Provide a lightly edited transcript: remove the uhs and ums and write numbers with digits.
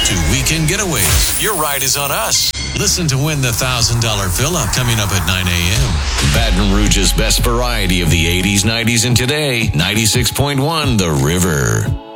to Weekend Getaways. Your ride is on us. Listen to win the $1,000 fill-up coming up at 9 a.m. Baton Rouge's best variety of the 80s, 90s, and today. 96.1 The River.